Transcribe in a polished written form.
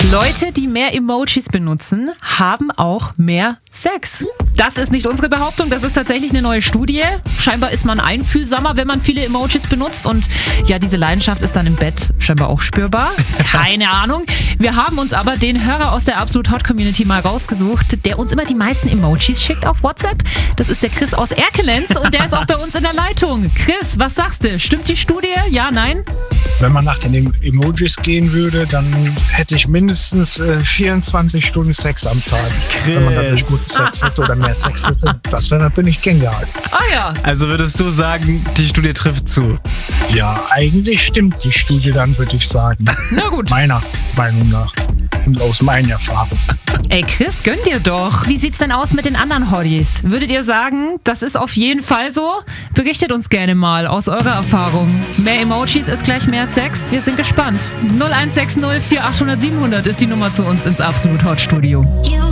Leute, die mehr Emojis benutzen, haben auch mehr Sex. Das ist nicht unsere Behauptung, das ist tatsächlich eine neue Studie. Scheinbar ist man einfühlsamer, wenn man viele Emojis benutzt und ja, diese Leidenschaft ist dann im Bett scheinbar auch spürbar. Keine Ahnung. Wir haben uns aber den Hörer aus der Absolut Hot Community mal rausgesucht, der uns immer die meisten Emojis schickt auf WhatsApp. Das ist der Chris aus Erkelenz und der ist auch bei uns in der Leitung. Chris, was sagst du? Stimmt die Studie? Ja, nein? Wenn man nach den Emojis gehen würde, dann hätte ich mindestens 24 Stunden Sex am Tag. Chris. Wenn man dadurch guten Sex hätte oder mehr Sex hätte. Das wäre natürlich genial. Ah ja. Also würdest du sagen, die Studie trifft zu? Ja, eigentlich stimmt die Studie dann, würde ich sagen. Na gut. Meiner Meinung nach und aus meinen Erfahrungen. Ey Chris, gönn dir doch. Wie sieht's denn aus mit den anderen Hotties? Würdet ihr sagen, das ist auf jeden Fall so? Berichtet uns gerne mal aus eurer Erfahrung. Mehr Emojis ist gleich mehr Sex? Wir sind gespannt. 0160 4800 700 ist die Nummer zu uns ins Absolut Hot Studio.